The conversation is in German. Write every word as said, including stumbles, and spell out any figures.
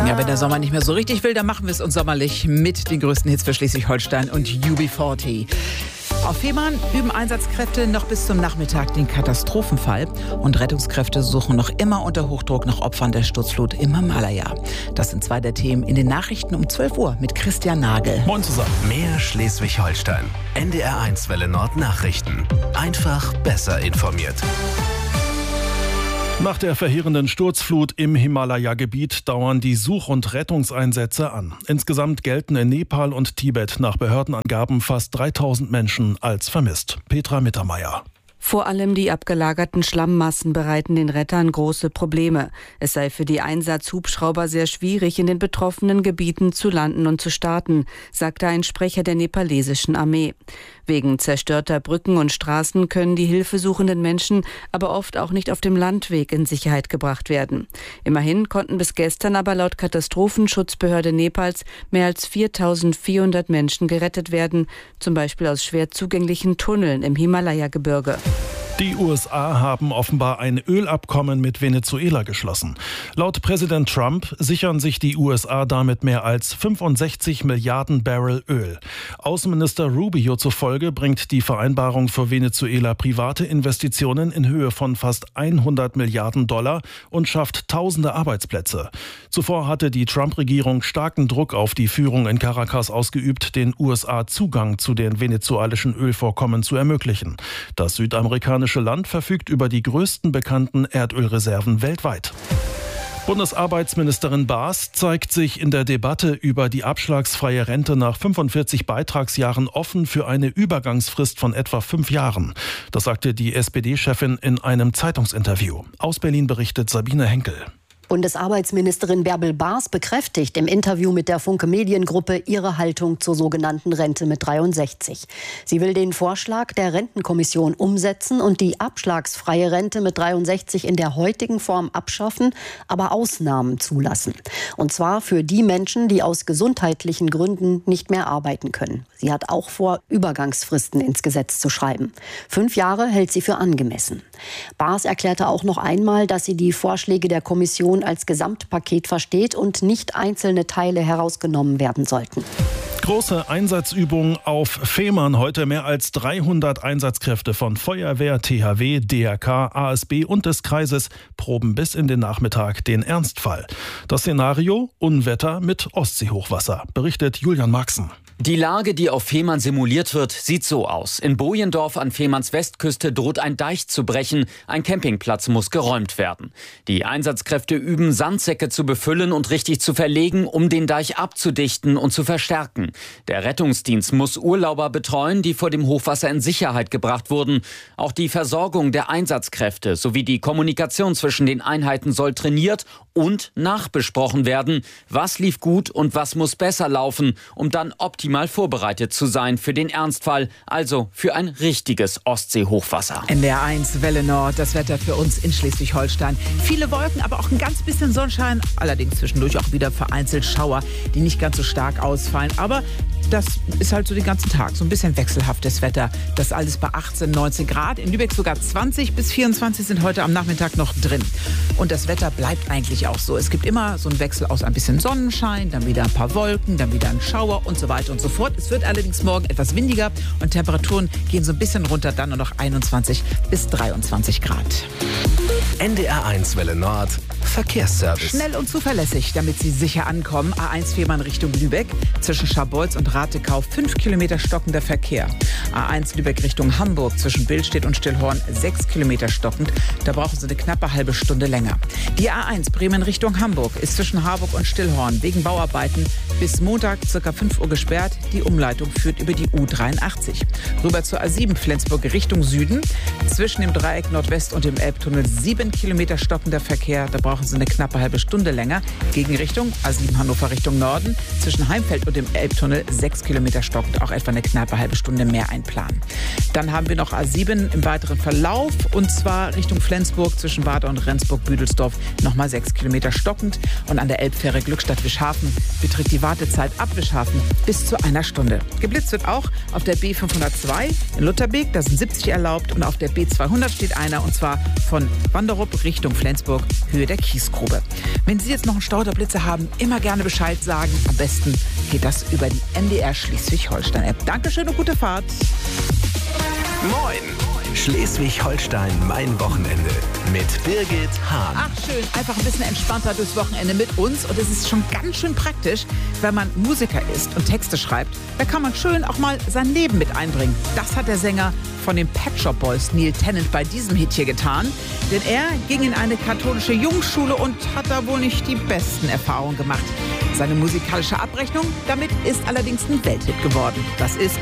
Ja, wenn der Sommer nicht mehr so richtig will, dann machen wir es uns sommerlich mit den größten Hits für Schleswig-Holstein und U B vierzig. Auf Fehmarn üben Einsatzkräfte noch bis zum Nachmittag den Katastrophenfall und Rettungskräfte suchen noch immer unter Hochdruck nach Opfern der Sturzflut im Himalaya. Das sind zwei der Themen in den Nachrichten um zwölf Uhr mit Christian Nagel. Moin zusammen. Mehr Schleswig-Holstein. N D R eins Welle Nord Nachrichten. Einfach besser informiert. Nach der verheerenden Sturzflut im Himalaya-Gebiet dauern die Such- und Rettungseinsätze an. Insgesamt gelten in Nepal und Tibet nach Behördenangaben fast dreitausend Menschen als vermisst. Petra Mittermeier. Vor allem die abgelagerten Schlammmassen bereiten den Rettern große Probleme. Es sei für die Einsatzhubschrauber sehr schwierig, in den betroffenen Gebieten zu landen und zu starten, sagte ein Sprecher der nepalesischen Armee. Wegen zerstörter Brücken und Straßen können die hilfesuchenden Menschen aber oft auch nicht auf dem Landweg in Sicherheit gebracht werden. Immerhin konnten bis gestern aber laut Katastrophenschutzbehörde Nepals mehr als viertausendvierhundert Menschen gerettet werden, zum Beispiel aus schwer zugänglichen Tunneln im Himalaya-Gebirge. Die U S A haben offenbar ein Ölabkommen mit Venezuela geschlossen. Laut Präsident Trump sichern sich die U S A damit mehr als fünfundsechzig Milliarden Barrel Öl. Außenminister Rubio zufolge bringt die Vereinbarung für Venezuela private Investitionen in Höhe von fast hundert Milliarden Dollar und schafft tausende Arbeitsplätze. Zuvor hatte die Trump-Regierung starken Druck auf die Führung in Caracas ausgeübt, den U S A Zugang zu den venezuelischen Ölvorkommen zu ermöglichen. Das südamerikanische Land verfügt über die größten bekannten Erdölreserven weltweit. Bundesarbeitsministerin Baas zeigt sich in der Debatte über die abschlagsfreie Rente nach fünfundvierzig Beitragsjahren offen für eine Übergangsfrist von etwa fünf Jahren. Das sagte die S P D-Chefin in einem Zeitungsinterview. Aus Berlin berichtet Sabine Henkel. Bundesarbeitsministerin Bärbel Baas bekräftigt im Interview mit der Funke Mediengruppe ihre Haltung zur sogenannten Rente mit dreiundsechzig. Sie will den Vorschlag der Rentenkommission umsetzen und die abschlagsfreie Rente mit dreiundsechzig in der heutigen Form abschaffen, aber Ausnahmen zulassen. Und zwar für die Menschen, die aus gesundheitlichen Gründen nicht mehr arbeiten können. Sie hat auch vor, Übergangsfristen ins Gesetz zu schreiben. Fünf Jahre hält sie für angemessen. Baas erklärte auch noch einmal, dass sie die Vorschläge der Kommission als Gesamtpaket versteht und nicht einzelne Teile herausgenommen werden sollten. Große Einsatzübung auf Fehmarn. Heute mehr als dreihundert Einsatzkräfte von Feuerwehr, T H W, D R K, A S B und des Kreises proben bis in den Nachmittag den Ernstfall. Das Szenario: Unwetter mit Ostseehochwasser, berichtet Julian Maxen. Die Lage, die auf Fehmarn simuliert wird, sieht so aus. In Bojendorf an Fehmarns Westküste droht ein Deich zu brechen. Ein Campingplatz muss geräumt werden. Die Einsatzkräfte üben, Sandsäcke zu befüllen und richtig zu verlegen, um den Deich abzudichten und zu verstärken. Der Rettungsdienst muss Urlauber betreuen, die vor dem Hochwasser in Sicherheit gebracht wurden. Auch die Versorgung der Einsatzkräfte sowie die Kommunikation zwischen den Einheiten soll trainiert und nachbesprochen werden. Was lief gut und was muss besser laufen, um dann optimal vorbereitet zu sein für den Ernstfall, also für ein richtiges Ostseehochwasser. N D R eins Welle Nord, das Wetter für uns in Schleswig-Holstein. Viele Wolken, aber auch ein ganz bisschen Sonnenschein, allerdings zwischendurch auch wieder vereinzelt Schauer, die nicht ganz so stark ausfallen. Aber das ist halt so den ganzen Tag, so ein bisschen wechselhaftes Wetter. Das alles bei achtzehn, neunzehn Grad. In Lübeck sogar zwanzig bis vierundzwanzig sind heute am Nachmittag noch drin. Und das Wetter bleibt eigentlich auch so. Es gibt immer so einen Wechsel aus ein bisschen Sonnenschein, dann wieder ein paar Wolken, dann wieder ein Schauer und so weiter und so fort. Es wird allerdings morgen etwas windiger und Temperaturen gehen so ein bisschen runter, dann nur noch einundzwanzig bis dreiundzwanzig Grad. N D R eins Welle Nord Verkehrsservice. Schnell und zuverlässig, damit Sie sicher ankommen. A eins Fehmarn Richtung Lübeck. Zwischen Scharbeutz und Ratekau fünf Kilometer stockender Verkehr. A eins Lübeck Richtung Hamburg. Zwischen Billstedt und Stillhorn sechs Kilometer stockend. Da brauchen Sie eine knappe halbe Stunde länger. Die A eins Bremen Richtung Hamburg ist zwischen Harburg und Stillhorn wegen Bauarbeiten bis Montag ca. fünf Uhr gesperrt. Die Umleitung führt über die U dreiundachtzig. Rüber zur A sieben Flensburg Richtung Süden. Zwischen dem Dreieck Nordwest und dem Elbtunnel sieben Kilometer stockender Verkehr. Da brauchen Sie eine knappe halbe Stunde länger. Gegenrichtung A sieben Hannover Richtung Norden. Zwischen Heimfeld und dem Elbtunnel sechs Kilometer stockend. Auch etwa eine knappe halbe Stunde mehr einplanen. Dann haben wir noch A sieben im weiteren Verlauf. Und zwar Richtung Flensburg zwischen Bad und Rendsburg-Büdelsdorf nochmal sechs Kilometer stockend. Und an der Elbfähre Glückstadt-Wischhafen beträgt die Wartezeit ab Wischhafen bis zu einer Stunde. Geblitzt wird auch auf der B fünfhundertzwei in Lutherbeek. Da sind siebzig erlaubt. Und auf der B zweihundert steht einer. Und zwar von Wanderup Richtung Flensburg, Höhe der Kiesgrube. Wenn Sie jetzt noch einen Stauderblitzer haben, immer gerne Bescheid sagen. Am besten geht das über die N D R Schleswig-Holstein-App. Dankeschön und gute Fahrt. Moin! Schleswig-Holstein, mein Wochenende mit Birgit Hahn. Ach schön, einfach ein bisschen entspannter durchs Wochenende mit uns. Und es ist schon ganz schön praktisch, wenn man Musiker ist und Texte schreibt. Da kann man schön auch mal sein Leben mit einbringen. Das hat der Sänger von den Pet Shop Boys, Neil Tennant, bei diesem Hit hier getan. Denn er ging in eine katholische Jungschule und hat da wohl nicht die besten Erfahrungen gemacht. Seine musikalische Abrechnung damit ist allerdings ein Welthit geworden. Das ist